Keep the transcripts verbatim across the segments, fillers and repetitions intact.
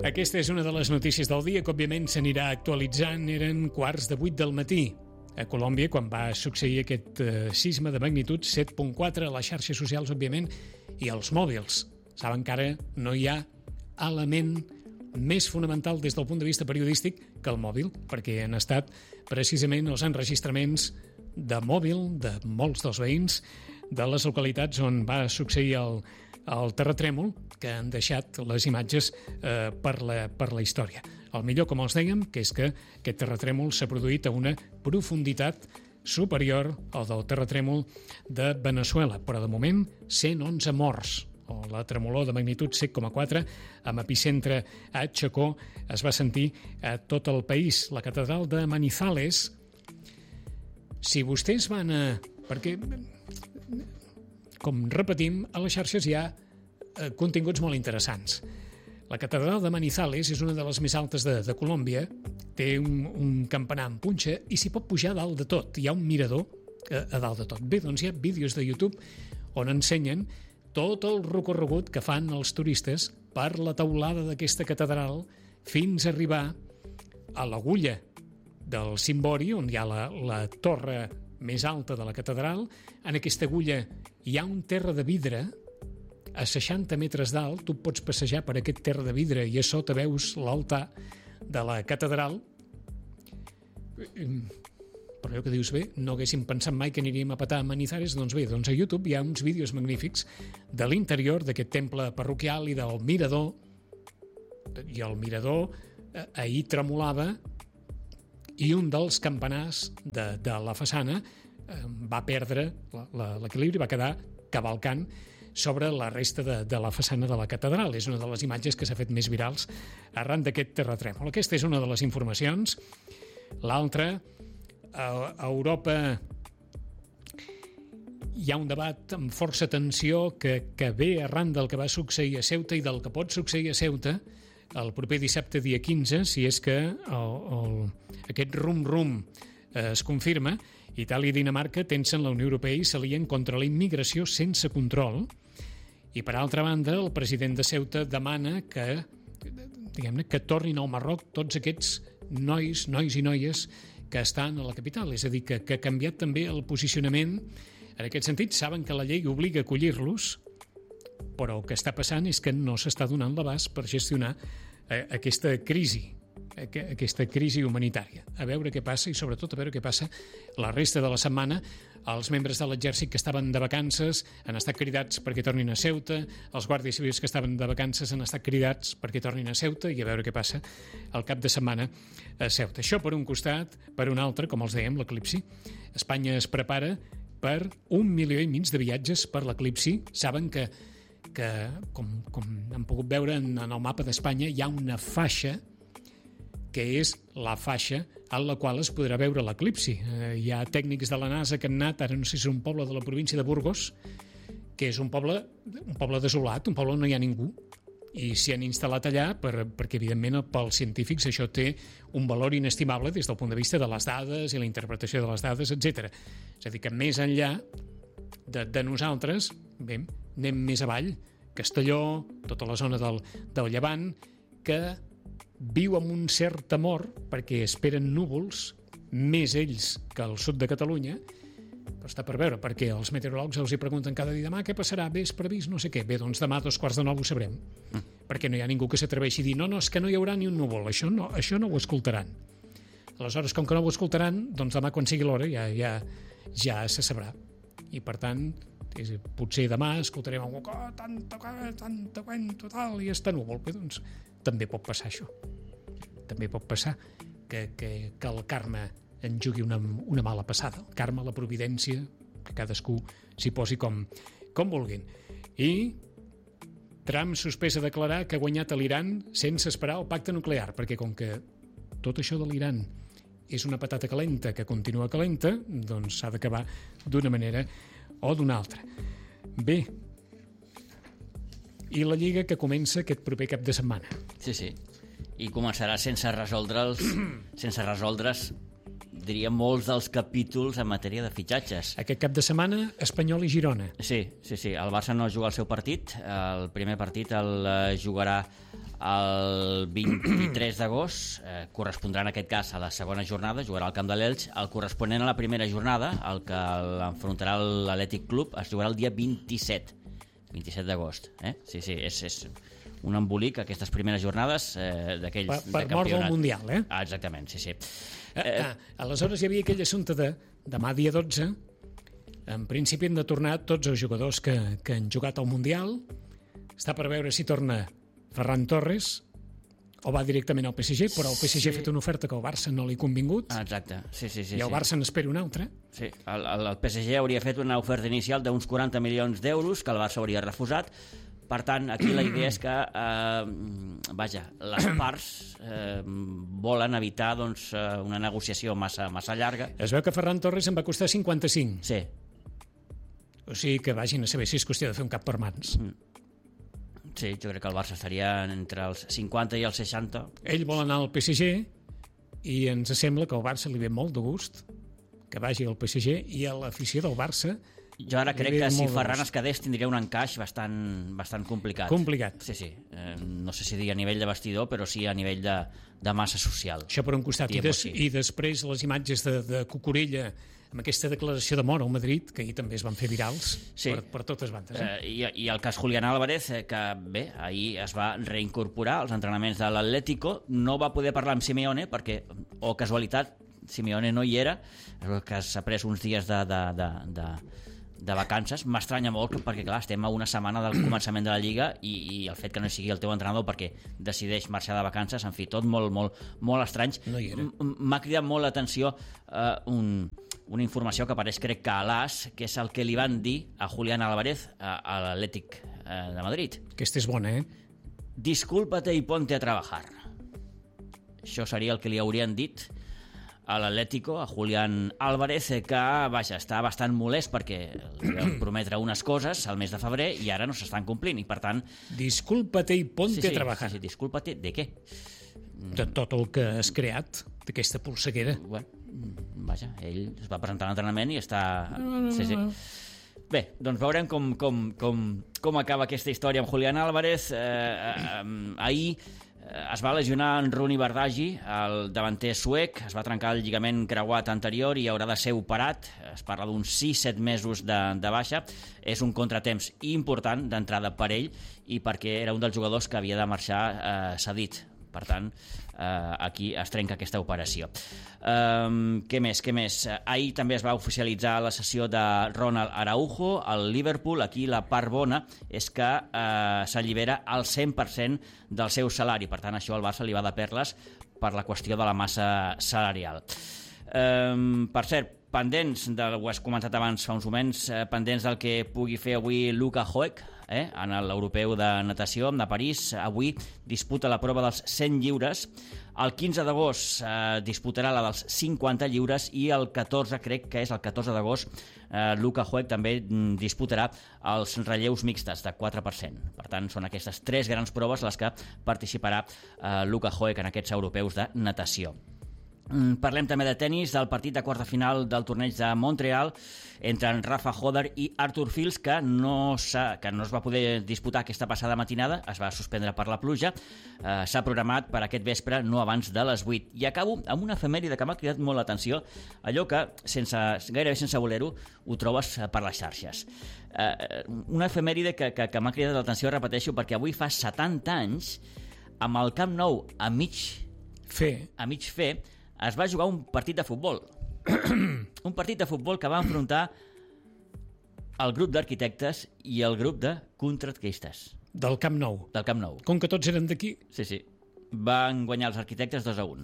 Aquesta és una de les notícies del dia que, òbviament, s'anirà actualitzant. Eren quarts de vuit del matí a Colòmbia, quan va succeir aquest eh, sisme de magnitud set punt quatre a les xarxes socials, òbviament, i als mòbils. Saben que ara no hi ha element més fonamental des del punt de vista periodístic que el mòbil, perquè han estat precisament els enregistraments de mòbil de molts dels veïns de les localitats on va succeir el, el terratrèmol, que han deixat les imatges eh, per, la, per la història. El millor, com els dèiem, que és que aquest terratrèmol s'ha produït a una profunditat superior al del terratrèmol de Veneçuela, però de moment cent onze morts, o la tremolor de magnitud set coma quatre amb epicentre a Chocó es va sentir a tot el país. La catedral de Manizales, si vostès van a... perquè, com repetim, a les xarxes hi ha eh, continguts molt interessants. La catedral de Manizales és una de les més altes de, de Colòmbia, té un, un campanar en punxa i s'hi pot pujar a dalt de tot. Hi ha un mirador a, a dalt de tot. Bé, doncs hi ha vídeos de YouTube on ensenyen tot el recorregut que fan els turistes per la teulada d'aquesta catedral fins a arribar a l'agulla del cimbori, on hi ha la, la torre més alta de la catedral. En aquesta agulla hi ha un terra de vidre a seixanta metres d'alt. Tu pots passejar per aquest terra de vidre i a sota veus l'altar de la catedral. Però allò que dius, bé, no haguéssim pensat mai que aniríem a petar a Manizales. Doncs bé, doncs a YouTube hi ha uns vídeos magnífics de l'interior d'aquest temple parroquial i del mirador. I el mirador eh, ahir tremolava i un dels campanars de, de la façana eh, va perdre l'equilibri, va quedar cavalcant sobre la resta de, de la façana de la catedral. És una de les imatges que s'ha fet més virals arran d'aquest terratrèmol. Aquesta és una de les informacions. L'altra, a Europa hi ha un debat amb força tensió que, que ve arran del que va succeir a Ceuta i del que pot succeir a Ceuta el proper dissabte, dia quinze, si és que el, el, aquest rum-rum eh, es confirma. Itàlia i Dinamarca tensen la Unió Europea i s'alien contra la immigració sense control. I, per altra banda, el president de Ceuta demana que, diguem-ne, que tornin al Marroc tots aquests nois, nois i noies que estan a la capital, és a dir, que, que ha canviat també el posicionament. En aquest sentit, saben que la llei obliga a acollir-los, però el que està passant és que no s'està donant l'abast per gestionar eh, aquesta crisi, eh, aquesta crisi humanitària. A veure què passa i, sobretot, a veure què passa la resta de la setmana. Els membres de l'exèrcit que estaven de vacances han estat cridats perquè tornin a Ceuta, els guàrdies civils que estaven de vacances han estat cridats perquè tornin a Ceuta, i a veure què passa el cap de setmana a Ceuta. Això per un costat. Per un altre, com els dèiem, l'eclipsi. Espanya es prepara per un milió i mig de viatges per l'eclipsi. Saben que, que com, com han pogut veure en, en el mapa d'Espanya, hi ha una faixa que és la faixa en la qual es podrà veure l'eclipsi. Eh, hi ha tècnics de la NASA que han anat, ara no sé si és un poble de la província de Burgos, que és un poble, un poble desolat, un poble on no hi ha ningú, i s'hi han instal·lat allà per, perquè, evidentment, pels científics això té un valor inestimable des del punt de vista de les dades i la interpretació de les dades, etcètera. És a dir, que més enllà de, de nosaltres, bé, anem més avall, Castelló, tota la zona del, del Llevant, que viu amb un cert temor perquè esperen núvols, més ells que al sud de Catalunya, però està per veure, perquè els meteoròlegs els hi pregunten cada dia: demà què passarà? Bé, és previst no sé què. Bé, doncs demà a dos quarts de nou ho sabrem, mm. perquè no hi ha ningú que s'atreveixi a dir no, no, és que no hi haurà ni un núvol, això no, això no ho escoltaran. Aleshores, com que no ho escoltaran, doncs demà quan sigui l'hora ja, ja, ja se sabrà. I per tant, és, potser demà escoltarem algú que oh, tanta, tanta cuento tal i està núvol. Bé, doncs també pot passar això. També pot passar que, que, que el karma en jugui una, una mala passada. El karma, la providència, que cadascú s'hi posi com, com vulguin. I Trump suspès a declarar que ha guanyat a l'Iran sense esperar el pacte nuclear, perquè com que tot això de l'Iran és una patata calenta que continua calenta, doncs s'ha d'acabar d'una manera o d'una altra. Bé, i la Lliga que comença aquest proper cap de setmana. Sí, sí. I començarà sense resoldre'ls, sense resoldre's, diria, molts dels capítols en matèria de fitxatges. Aquest cap de setmana, Espanyol i Girona. Sí, sí, sí. El Barça no juga el seu partit. El primer partit el jugarà el vint-i-tres d'agost, eh, correspondrà en aquest cas a la segona jornada, jugarà al camp de l'Elx. El corresponent a la primera jornada, el que l'enfrontarà l'Atlètic Club, es jugarà el dia vint-i-set d'agost. Eh? Sí, sí, és, és un embolic, aquestes primeres jornades eh, d'aquells per, per de campionat. mort del Mundial, eh? Ah, exactament, sí, sí. Eh, eh, aleshores hi havia aquell assumpte de demà dia dotze, en principi han de tornar tots els jugadors que, que han jugat al Mundial. Està per veure si torna Ferran Torres o va directament al P S G, però el P S G sí. ha fet una oferta que al Barça no li ha convingut. Ah, exacte, sí, sí, sí. I el sí. Barça n'espera una altra. Sí, el, el, el P S G hauria fet una oferta inicial d'uns quaranta milions d'euros que el Barça hauria refusat. Per tant, aquí la idea és que eh, vaja, les parts eh, volen evitar doncs, una negociació massa, massa llarga. Es veu que Ferran Torres en va costar cinquanta-cinc. Sí. O sigui que vagin a saber si és qüestió de fer un cap per mans. Mm. Sí, jo crec que el Barça estaria entre els cinquanta i els seixanta. Ell vol anar al P S G i ens sembla que al Barça li ve molt de gust que vagi al P S G i a l'afició del Barça. Jo ara crec que si Ferran es quedés tindria un encaix bastant, bastant complicat. Complicat. Sí, sí. Eh, no sé si dir a nivell de vestidor, però sí a nivell de, de massa social. Això per un costat. I, des, I després les imatges de, de Cucurella amb aquesta declaració d'amor al Madrid, que ahir també es van fer virals sí. per, per totes bandes. Eh? Eh, i, I el cas Julián Álvarez, eh, que bé, ahir es va reincorporar als entrenaments de l'Atlético, no va poder parlar amb Simeone perquè, o casualitat, Simeone no hi era, que s'ha pres uns dies de, de, de, de, de vacances. M'estranya molt perquè, clar, estem a una setmana del començament de la Lliga i, i el fet que no sigui el teu entrenador perquè decideix marxar de vacances, en fi, tot molt, molt, molt estrany. No hi era. M'ha cridat molt l'atenció eh, un, una informació que apareix, crec que a l'As, que és el que li van dir a Julián Álvarez a, a l'Atlètic eh, de Madrid. Aquesta és bona, eh? Discúlpate i ponte a trabajar. Això seria el que li haurien dit a l'Atlético, a Julián Álvarez, que vaja, està bastant molest perquè li van prometre unes coses al mes de febrer i ara no s'estan complint i per tant... Discúlpate i ponte sí, sí, a trabajar. Sí, sí, discúlpate, de què? De tot el que has creat, d'aquesta polseguera. Bueno, vaja, ell es va presentar a l'entrenament i està... Sí, sí. Bé, doncs veurem com, com, com, com acaba aquesta història amb Julián Álvarez. Eh, eh, ahir es va lesionar en Runi Bardghji, el davanter suec, es va trencar el lligament creuat anterior i haurà de ser operat. Es parla d'uns sis set mesos de, de baixa. És un contratemps important d'entrada per ell i perquè era un dels jugadors que havia de marxar eh, cedit. Per tant, eh, aquí es trenca aquesta operació. Um, què més, què més? Ahir també es va oficialitzar la cessió de Ronald Araujo al Liverpool. Aquí la part bona és que eh, s'allibera el cent per cent del seu salari. Per tant, això al Barça li va de perles per la qüestió de la massa salarial. Um, per cert, pendents, del, ho has comentat abans fa uns moments, eh, pendents del que pugui fer avui Luka Hoek, eh, en l'europeu de natació de París. Avui disputa la prova dels cent lliures, el quinze d'agost eh, disputarà la dels cinquanta lliures i el catorze, crec que és el catorze d'agost, eh, Luka Hoek també disputarà els relleus mixtes de quatre per cent. Per tant, són aquestes tres grans proves les que participarà eh, Luka Hoek en aquests europeus de natació. Parlem també de tennis, del partit de quarta final del torneig de Montreal entre en Rafa Hodder i Arthur Fils, que no, que no es va poder disputar aquesta passada matinada, es va suspendre per la pluja. Eh, s'ha programat per aquest vespre, no abans de les vuit. I acabo amb una efemèride que m'ha cridat molt l'atenció, allò que, sense, gairebé sense voler-ho, ho trobes per les xarxes. Eh, una efemèride que, que, que m'ha cridat l'atenció, repeteixo, perquè avui fa setanta anys, amb el Camp Nou a mig fer, a mig fer es va jugar un partit de futbol. Un partit de futbol que va enfrontar el grup d'arquitectes i el grup de contractistes. Del Camp Nou. Del Camp Nou. Com que tots eren d'aquí. Sí, sí. Van guanyar els arquitectes dos a un.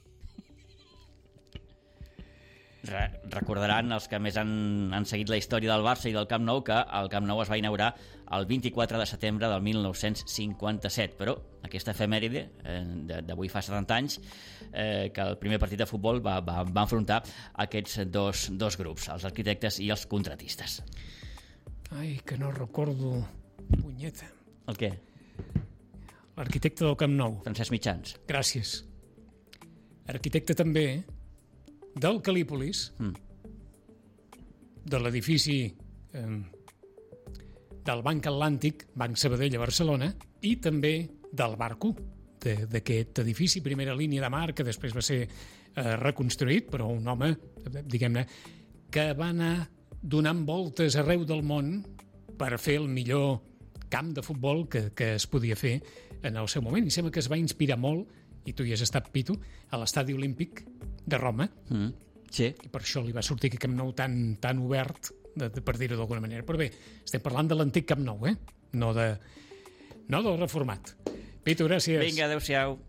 Re recordaran els que més han, han seguit la història del Barça i del Camp Nou que el Camp Nou es va inaugurar el vint-i-quatre de setembre del mil nou-cents cinquanta-set, però aquesta efemèride eh, d'avui fa setanta anys eh, que el primer partit de futbol va, va, va enfrontar aquests dos, dos grups, els arquitectes i els contratistes. Ai, que no recordo, punyeta. El què? L'arquitecte del Camp Nou. Francesc Mitjans. Gràcies. Arquitecte també del Calípolis, mm. de l'edifici eh, del Banc Atlàntic, Banc Sabadell a Barcelona, i també del Barco, d'aquest edifici, primera línia de mar, que després va ser eh, reconstruït, però un home, diguem-ne, que va anar donant voltes arreu del món per fer el millor camp de futbol que, que es podia fer en el seu moment. I sembla que es va inspirar molt, i tu hi has estat, Pitu, a l'estadi olímpic de Roma. Mm, sí. I per això li va sortir aquest Camp Nou tan, tan obert, de, de, per dir-ho d'alguna manera. Però bé, estem parlant de l'antic Camp Nou, eh? No, de, no del reformat. Pitu, gràcies. Vinga, adéu-siau.